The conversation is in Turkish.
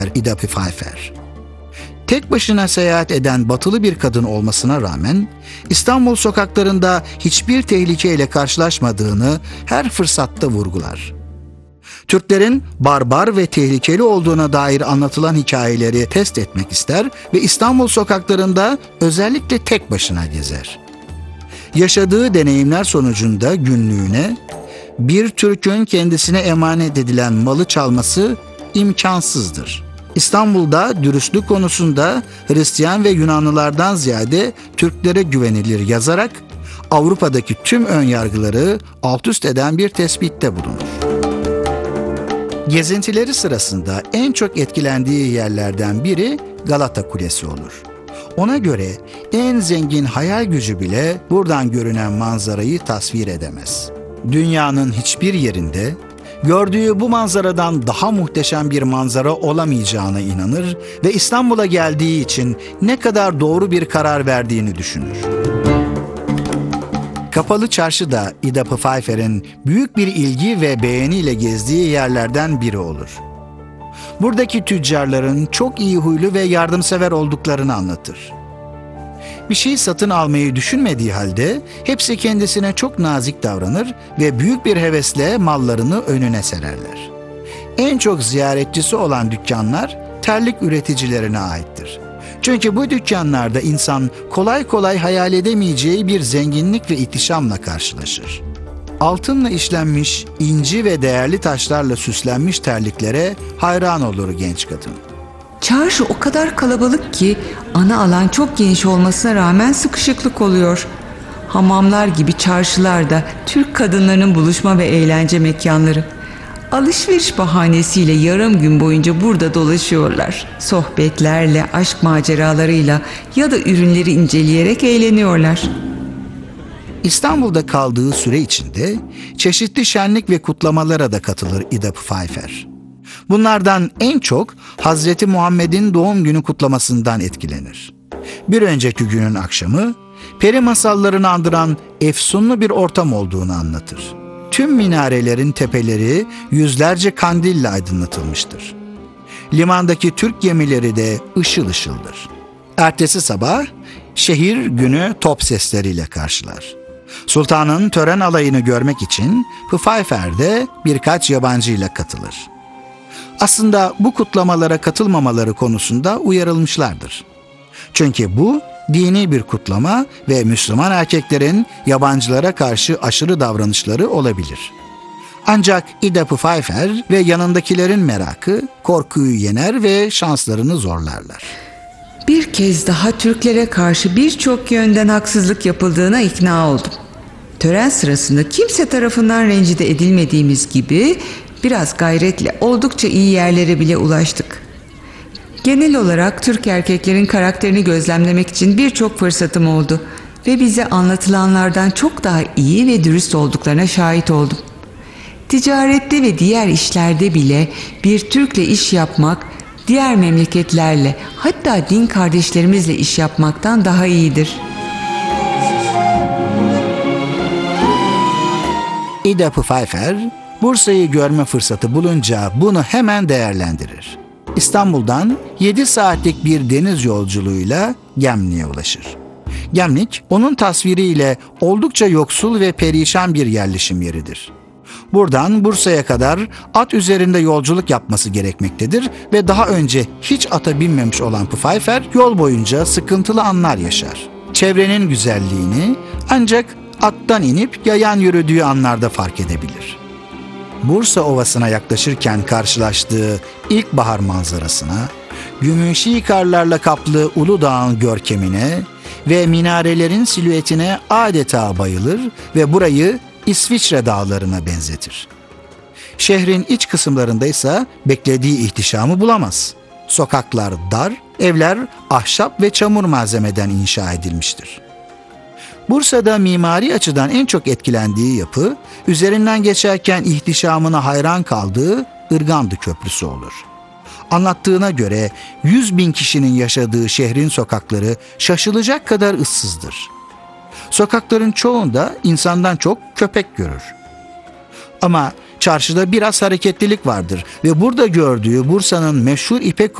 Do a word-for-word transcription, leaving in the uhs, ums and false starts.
Ida Pfeiffer. Tek başına seyahat eden batılı bir kadın olmasına rağmen İstanbul sokaklarında hiçbir tehlikeyle karşılaşmadığını her fırsatta vurgular. Türklerin barbar ve tehlikeli olduğuna dair anlatılan hikayeleri test etmek ister ve İstanbul sokaklarında özellikle tek başına gezer. Yaşadığı deneyimler sonucunda günlüğüne, bir Türk'ün kendisine emanet edilen malı çalması imkansızdır. İstanbul'da dürüstlük konusunda Hristiyan ve Yunanlılardan ziyade Türklere güvenilir yazarak Avrupa'daki tüm önyargıları altüst eden bir tespitte bulunur. Gezintileri sırasında en çok etkilendiği yerlerden biri Galata Kulesi olur. Ona göre en zengin hayal gücü bile buradan görünen manzarayı tasvir edemez. Dünyanın hiçbir yerinde gördüğü bu manzaradan daha muhteşem bir manzara olamayacağına inanır ve İstanbul'a geldiği için ne kadar doğru bir karar verdiğini düşünür. Kapalı Çarşı da Ida Pfeiffer'in büyük bir ilgi ve beğeniyle gezdiği yerlerden biri olur. Buradaki tüccarların çok iyi huylu ve yardımsever olduklarını anlatır. Bir şey satın almayı düşünmediği halde hepsi kendisine çok nazik davranır ve büyük bir hevesle mallarını önüne sererler. En çok ziyaretçisi olan dükkanlar terlik üreticilerine aittir. Çünkü bu dükkanlarda insan kolay kolay hayal edemeyeceği bir zenginlik ve ihtişamla karşılaşır. Altınla işlenmiş, inci ve değerli taşlarla süslenmiş terliklere hayran olur genç kadın. Çarşı o kadar kalabalık ki ana alan çok geniş olmasına rağmen sıkışıklık oluyor. Hamamlar gibi çarşılar da Türk kadınlarının buluşma ve eğlence mekanları. Alışveriş bahanesiyle yarım gün boyunca burada dolaşıyorlar. Sohbetlerle, aşk maceralarıyla ya da ürünleri inceleyerek eğleniyorlar. İstanbul'da kaldığı süre içinde çeşitli şenlik ve kutlamalara da katılır Ida Pfeiffer. Bunlardan en çok Hazreti Muhammed'in doğum günü kutlamasından etkilenir. Bir önceki günün akşamı peri masallarını andıran efsunlu bir ortam olduğunu anlatır. Tüm minarelerin tepeleri yüzlerce kandille aydınlatılmıştır. Limandaki Türk gemileri de ışıl ışıldır. Ertesi sabah şehir günü top sesleriyle karşılar. Sultanın tören alayını görmek için Pfeiffer de birkaç yabancıyla katılır. Aslında bu kutlamalara katılmamaları konusunda uyarılmışlardır. Çünkü bu dini bir kutlama ve Müslüman erkeklerin yabancılara karşı aşırı davranışları olabilir. Ancak Ida Pfeiffer ve yanındakilerin merakı korkuyu yener ve şanslarını zorlarlar. Bir kez daha Türklere karşı birçok yönden haksızlık yapıldığına ikna oldum. Tören sırasında kimse tarafından rencide edilmediğimiz gibi biraz gayretle oldukça iyi yerlere bile ulaştık. Genel olarak Türk erkeklerin karakterini gözlemlemek için birçok fırsatım oldu ve bize anlatılanlardan çok daha iyi ve dürüst olduklarına şahit oldum. Ticarette ve diğer işlerde bile bir Türk'le iş yapmak, diğer memleketlerle, hatta din kardeşlerimizle iş yapmaktan daha iyidir. Ida Pfeiffer, Bursa'yı görme fırsatı bulunca bunu hemen değerlendirir. İstanbul'dan yedi saatlik bir deniz yolculuğuyla Gemlik'e ulaşır. Gemlik, onun tasviriyle oldukça yoksul ve perişan bir yerleşim yeridir. Buradan Bursa'ya kadar at üzerinde yolculuk yapması gerekmektedir ve daha önce hiç ata binmemiş olan Pfeiffer yol boyunca sıkıntılı anlar yaşar. Çevrenin güzelliğini ancak attan inip yayan yürüdüğü anlarda fark edebilir. Bursa Ovası'na yaklaşırken karşılaştığı ilkbahar manzarasına, gümüşi karlarla kaplı Uludağ'ın görkemine ve minarelerin silüetine adeta bayılır ve burayı İsviçre dağlarına benzetir. Şehrin iç kısımlarında ise beklediği ihtişamı bulamaz. Sokaklar dar, evler ahşap ve çamur malzemeden inşa edilmiştir. Bursa'da mimari açıdan en çok etkilendiği yapı, üzerinden geçerken ihtişamına hayran kaldığı Irgandı Köprüsü olur. Anlattığına göre yüz bin kişinin yaşadığı şehrin sokakları şaşılacak kadar ıssızdır. Sokakların çoğunda insandan çok köpek görür. Ama çarşıda biraz hareketlilik vardır ve burada gördüğü Bursa'nın meşhur ipek